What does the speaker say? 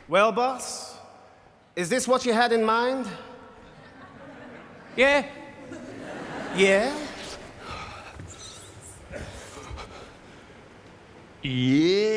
Well, boss, is this what you had in mind? Yeah. Yeah? Yeah.